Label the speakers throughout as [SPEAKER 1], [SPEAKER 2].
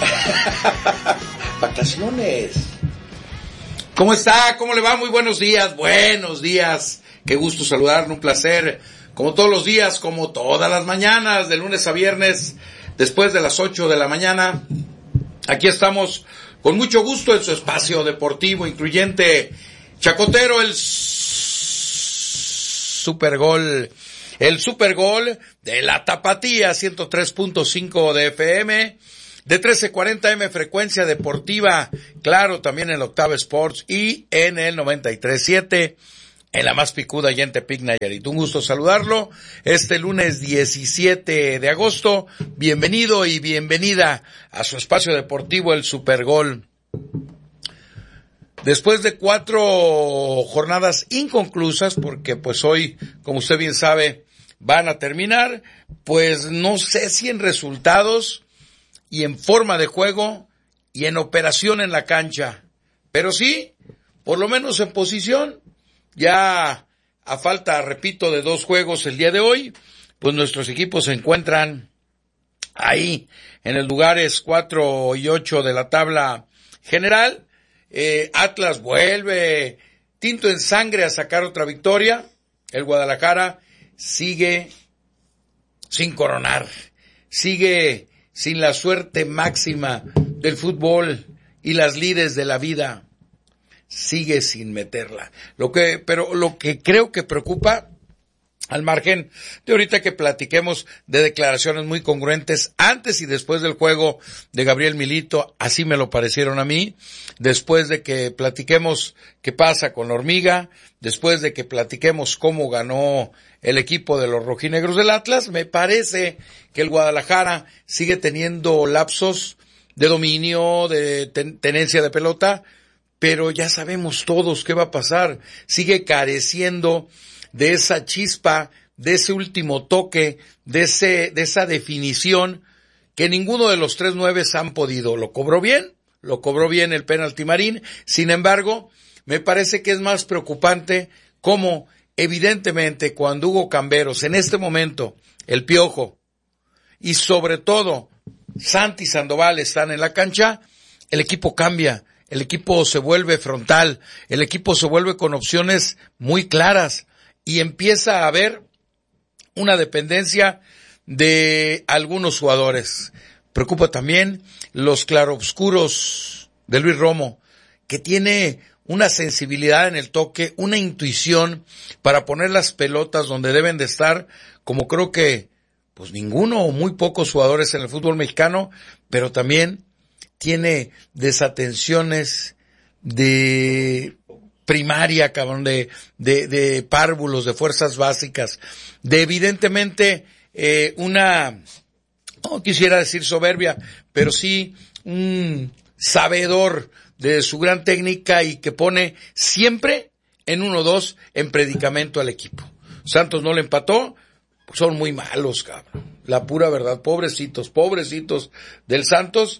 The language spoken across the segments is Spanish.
[SPEAKER 1] Vacaciones. ¿Cómo está? ¿Cómo le va? Muy buenos días. Buenos días. Qué gusto saludarle, un placer. Como todos los días, como todas las mañanas, de lunes a viernes, después de las 8 de la mañana. Aquí estamos con mucho gusto en su espacio deportivo, incluyente Chacotero, el Supergol. El Supergol de la Tapatía, 103.5 de FM, de 1340M frecuencia deportiva, claro, también en la Octava Sports y en el 93.7 en la más picuda y en Tepic, Nayarit. Un gusto saludarlo este lunes 17 de agosto. Bienvenido y bienvenida a su espacio deportivo, el Supergol. Después de 4 jornadas inconclusas, porque pues hoy, como usted bien sabe, van a terminar, pues no sé si en resultados y en forma de juego y en operación en la cancha, pero sí, por lo menos en posición, ya a falta, repito, de 2 juegos el día de hoy, pues nuestros equipos se encuentran ahí en el lugares 4 y 8 de la tabla general. Atlas vuelve tinto en sangre a sacar otra victoria. El Guadalajara sigue sin coronar, sigue sin la suerte máxima del fútbol y las lides de la vida, sigue sin meterla. Pero lo que creo que preocupa, al margen de ahorita que platiquemos de declaraciones muy congruentes antes y después del juego de Gabriel Milito, así me lo parecieron a mí, después de que platiquemos qué pasa con la hormiga, después de que platiquemos cómo ganó el equipo de los rojinegros del Atlas, me parece que el Guadalajara sigue teniendo lapsos de dominio, de tenencia de pelota, pero ya sabemos todos qué va a pasar, sigue careciendo de esa chispa, de ese último toque, de esa definición que ninguno de los 3 nueves han podido. Lo cobró bien el penalti Marín. Sin embargo, me parece que es más preocupante cómo, evidentemente, cuando Hugo Camberos, en este momento, el Piojo, y sobre todo Santi Sandoval están en la cancha, el equipo cambia, el equipo se vuelve frontal, el equipo se vuelve con opciones muy claras, y empieza a haber una dependencia de algunos jugadores. Preocupa también los claroscuros de Luis Romo, que tiene una sensibilidad en el toque, una intuición para poner las pelotas donde deben de estar, como creo que pues ninguno o muy pocos jugadores en el fútbol mexicano, pero también tiene desatenciones de primaria, cabrón, de párvulos, de fuerzas básicas, de evidentemente no quisiera decir soberbia, pero sí un sabedor de su gran técnica y que pone siempre en 1-2 en predicamento al equipo. Santos no le empató, son muy malos, cabrón, la pura verdad, pobrecitos del Santos,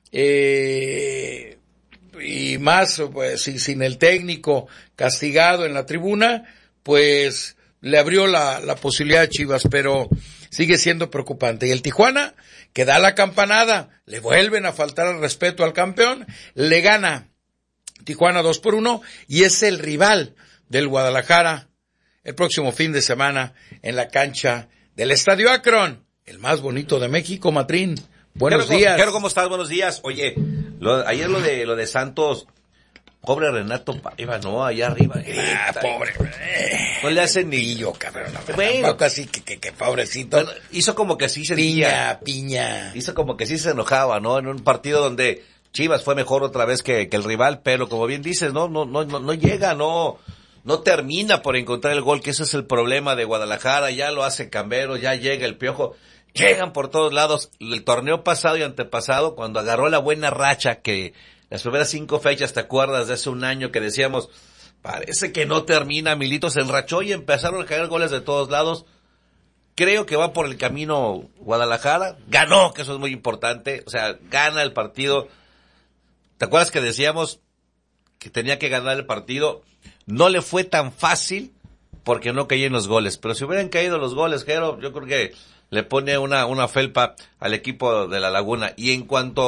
[SPEAKER 1] y más, pues, sin el técnico castigado en la tribuna, pues le abrió la posibilidad a Chivas, pero sigue siendo preocupante. Y el Tijuana, que da la campanada, le vuelven a faltar el respeto al campeón, le gana Tijuana 2-1 y es el rival del Guadalajara el próximo fin de semana en la cancha del Estadio Akron, el más bonito de México, Matrín. Buenos días.
[SPEAKER 2] ¿Cómo estás? Buenos días. Oye, ayer lo de Santos, pobre Renato Paiva, ¿no? Allá arriba.
[SPEAKER 1] Pobre.
[SPEAKER 2] No le hacen ni
[SPEAKER 1] yo, cabrón.
[SPEAKER 2] Bueno,
[SPEAKER 1] casi que pobrecito.
[SPEAKER 2] Bueno, hizo como que sí se
[SPEAKER 1] Piña.
[SPEAKER 2] Hizo como que sí se enojaba, ¿no? En un partido donde Chivas fue mejor otra vez que el rival, pero como bien dices, no llega, no termina por encontrar el gol, que ese es el problema de Guadalajara. Ya lo hace Camberos, ya llega el Piojo. Llegan por todos lados. El torneo pasado y antepasado, cuando agarró la buena racha, que las primeras 5 fechas, ¿te acuerdas de hace un año que decíamos, parece que no termina, Milito se enrachó y empezaron a caer goles de todos lados? Creo que va por el camino Guadalajara. Ganó, que eso es muy importante. O sea, gana el partido. ¿Te acuerdas que decíamos que tenía que ganar el partido? No le fue tan fácil porque no caían los goles. Pero si hubieran caído los goles, yo creo que le pone una felpa al equipo de La Laguna. Y en cuanto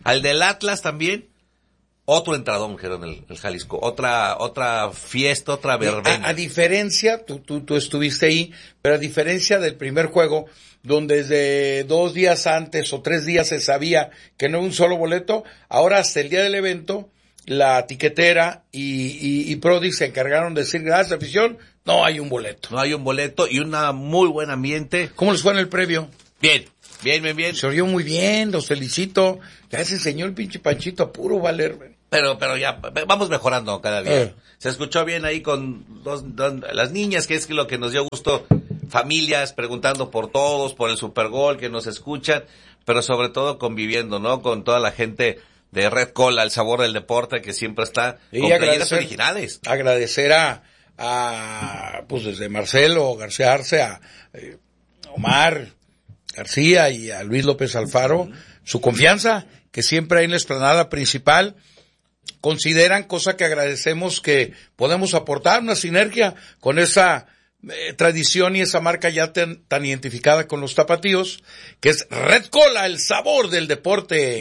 [SPEAKER 2] Al del Atlas también, otro entradón, Jero, en el Jalisco. Otra fiesta, otra verbena.
[SPEAKER 1] A diferencia, tú estuviste ahí, pero a diferencia del primer juego, donde desde 2 días antes o 3 días se sabía que no había un solo boleto, ahora hasta el día del evento, la tiquetera y Prodi se encargaron de decir, gracias afición, no hay un boleto.
[SPEAKER 2] No hay un boleto y un muy buen ambiente.
[SPEAKER 1] ¿Cómo les fue en el previo?
[SPEAKER 2] Bien.
[SPEAKER 1] Se oyó muy bien, los felicito. Ya se enseñó el pinche Panchito a puro valer.
[SPEAKER 2] Pero ya, vamos mejorando cada día. Se escuchó bien ahí con las niñas, que es lo que nos dio gusto. Familias preguntando por todos, por el Supergol, que nos escuchan, pero sobre todo conviviendo, ¿no? Con toda la gente de Red Cola, el sabor del deporte, que siempre está con playeras originales.
[SPEAKER 1] Agradecer pues desde Marcelo García Arce, a Omar García y a Luis López Alfaro, su confianza, que siempre hay en la explanada principal. Consideran, cosa que agradecemos, que podemos aportar una sinergia con esa tradición y esa marca ya tan identificada con los tapatíos, que es Red Cola, el sabor del deporte.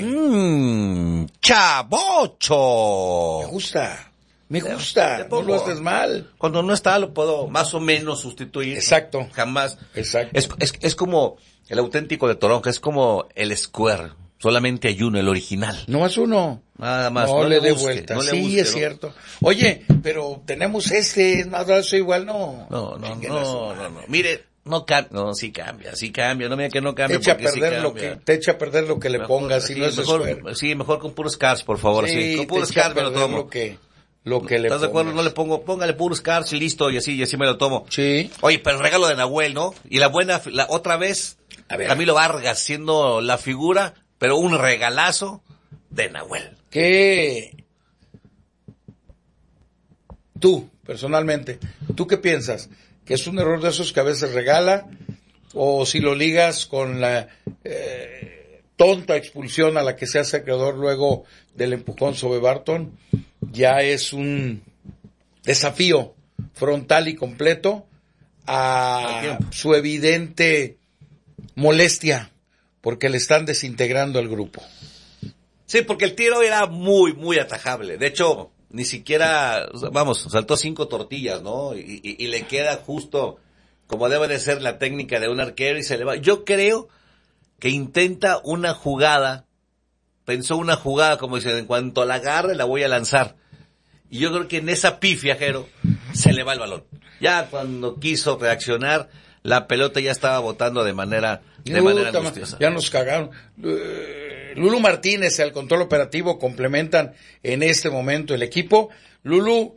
[SPEAKER 2] ¡Chavocho!
[SPEAKER 1] Me gusta, no lo haces mal.
[SPEAKER 2] Cuando no está lo puedo más o menos sustituir.
[SPEAKER 1] Exacto.
[SPEAKER 2] Jamás.
[SPEAKER 1] Exacto.
[SPEAKER 2] Es como el auténtico de Toronja, es como el Square. Solamente hay uno, el original.
[SPEAKER 1] No más uno.
[SPEAKER 2] Nada más.
[SPEAKER 1] No le dé vuelta.
[SPEAKER 2] No
[SPEAKER 1] sí,
[SPEAKER 2] busque,
[SPEAKER 1] es cierto. Oye, pero tenemos es más brazo igual, no.
[SPEAKER 2] No. Mire, sí cambia. No mira que no cambia.
[SPEAKER 1] Te echa a perder lo que le pongas, si no es
[SPEAKER 2] mejor. Sí, mejor con puros cars, por favor, sí. Con puros cars me lo tomo.
[SPEAKER 1] Lo que le
[SPEAKER 2] ¿Estás de acuerdo? No le pongo, póngale puros cars y listo, y así me lo tomo.
[SPEAKER 1] Sí.
[SPEAKER 2] Oye, pero el regalo de Nahuel, ¿no? Y la otra vez, Camilo Vargas siendo la figura, pero un regalazo de Nahuel.
[SPEAKER 1] ¿Qué? Tú, personalmente, ¿tú qué piensas? ¿Que es un error de esos que a veces regala? ¿O si lo ligas con la tonta expulsión a la que se hace acreedor luego del empujón sobre Barton? Ya es un desafío frontal y completo a su evidente molestia, porque le están desintegrando al grupo.
[SPEAKER 2] Sí, porque el tiro era muy, muy atajable. De hecho, ni siquiera, saltó 5 tortillas, ¿no? Y le queda justo como debe de ser la técnica de un arquero y se le va. Yo creo que intenta una jugada, pensó una jugada como dice, en cuanto la agarre la voy a lanzar. Y yo creo que en esa pifia, Jero, se le va el balón. Ya cuando quiso reaccionar, la pelota ya estaba botando de manera angustiosa.
[SPEAKER 1] Ya nos cagaron. Lulu Martínez, al control operativo, complementan en este momento el equipo. Lulu,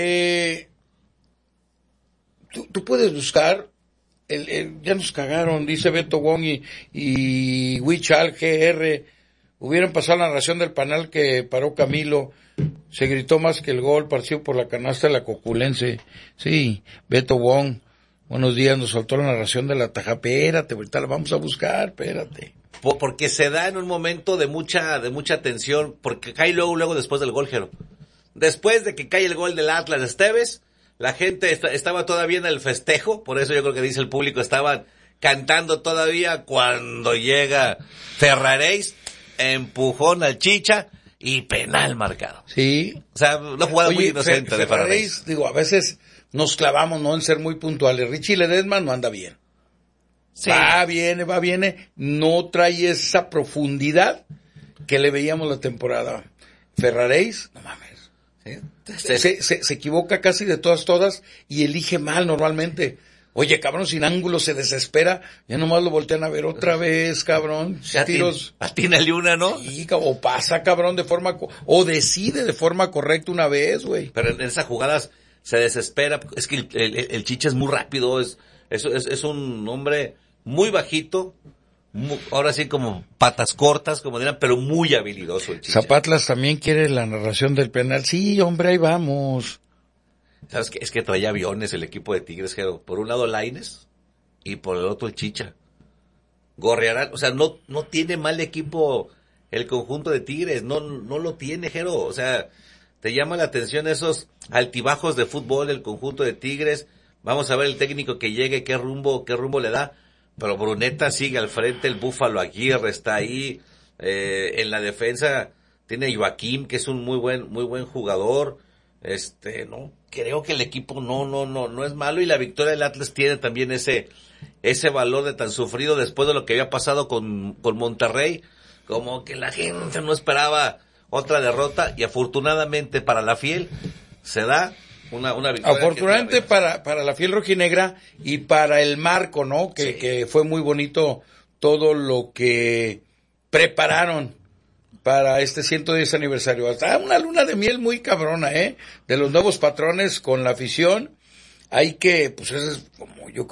[SPEAKER 1] tú puedes buscar, ya nos cagaron, dice Beto Wong y Huichal GR, hubieran pasado la narración del panel que paró Camilo, se gritó más que el gol, partido por la canasta de la Coculense. Sí, Beto Wong, buenos días, nos faltó la narración de la taja. Espérate, ahorita la vamos a buscar, espérate.
[SPEAKER 2] Porque se da en un momento de mucha tensión, porque cae luego después del gol, Jero. Después de que cae el gol del Atlas de Esteves, la gente estaba todavía en el festejo, por eso yo creo que dice el público, estaban cantando todavía cuando llega Ferraréis, empujón al Chicha y penal marcado.
[SPEAKER 1] Sí.
[SPEAKER 2] O sea, una jugada muy inocente de Ferraréis.
[SPEAKER 1] Digo, a veces nos clavamos, ¿no?, en ser muy puntuales. Richie Ledesma no anda bien. Sí. Va, viene, no trae esa profundidad que le veíamos la temporada. Ferraréis, no mames. ¿Sí? Se equivoca casi de todas y elige mal normalmente. Oye, cabrón, sin ángulo se desespera, ya nomás lo voltean a ver otra vez, cabrón. Tiros.
[SPEAKER 2] Atínale una, ¿no?
[SPEAKER 1] Sí, o pasa, cabrón, o decide de forma correcta una vez, güey.
[SPEAKER 2] Pero en esas jugadas se desespera, es que el Chicha es muy rápido, es un hombre muy bajito, ahora sí como patas cortas, como dirán, pero muy habilidoso el Chicha.
[SPEAKER 1] Zapatlas también quiere la narración del penal. Sí, hombre, ahí vamos.
[SPEAKER 2] ¿Sabes qué? Es que traía aviones el equipo de Tigres, Jero. Por un lado Lainez y por el otro el Chicha. Gorrearán, o sea, no tiene mal equipo el conjunto de Tigres, no lo tiene, Jero. O sea, te llama la atención esos altibajos de fútbol el conjunto de Tigres. Vamos a ver el técnico que llegue, qué rumbo le da. Pero Bruneta sigue al frente, el Búfalo Aguirre está ahí, En la defensa tiene a Joaquín, que es un muy buen jugador. No, creo que el equipo no es malo, y la victoria del Atlas tiene también ese valor de tan sufrido después de lo que había pasado con Monterrey, como que la gente no esperaba otra derrota, y afortunadamente para la Fiel se da una victoria.
[SPEAKER 1] Afortunadamente para la Fiel Rojinegra y para el marco, ¿no? Que fue muy bonito todo lo que prepararon para este 110 aniversario. Hasta una luna de miel muy cabrona, de los nuevos patrones con la afición. Hay que, pues eso es como yo